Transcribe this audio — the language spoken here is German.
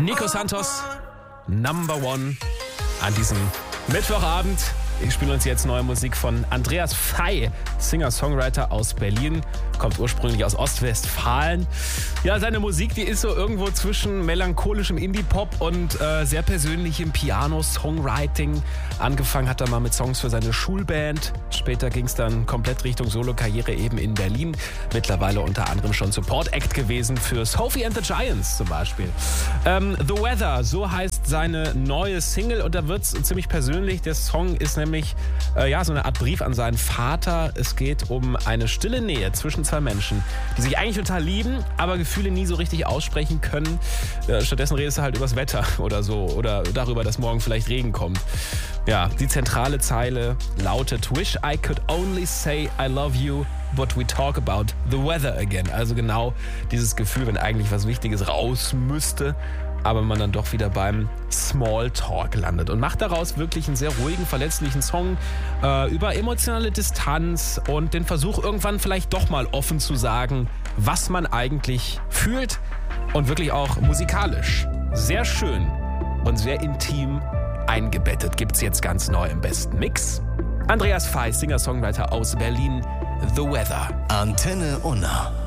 Nico Santos, Number One an diesem Mittwochabend. Wir spielen uns jetzt neue Musik von Andreas Fey, Singer-Songwriter aus Berlin, kommt ursprünglich aus Ostwestfalen. Ja, seine Musik, die ist so irgendwo zwischen melancholischem Indie-Pop und sehr persönlichem Piano-Songwriting. Angefangen hat er mal mit Songs für seine Schulband. Später ging es dann komplett Richtung Solo-Karriere eben in Berlin. Mittlerweile unter anderem schon Support-Act gewesen für Sophie and the Giants zum Beispiel. The Weather, so heißt seine neue Single und da wird es ziemlich persönlich. Der Song ist nämlich so eine Art Brief an seinen Vater. Es geht um eine stille Nähe zwischen zwei Menschen, die sich eigentlich total lieben, aber Gefühle nie so richtig aussprechen können. Stattdessen redest du halt übers Wetter oder so oder darüber, dass morgen vielleicht Regen kommt. Ja, die zentrale Zeile lautet: Wish I could only say I love you, but we talk about the weather again. Also genau dieses Gefühl, wenn eigentlich was Wichtiges raus müsste, aber man dann doch wieder beim Smalltalk landet und macht daraus wirklich einen sehr ruhigen, verletzlichen Song über emotionale Distanz und den Versuch, irgendwann vielleicht doch mal offen zu sagen, was man eigentlich fühlt und wirklich auch musikalisch sehr schön und sehr intim eingebettet. Gibt's jetzt ganz neu im besten Mix. Andreas Fey, Singer-Songwriter aus Berlin, The Weather. Antenne Unna.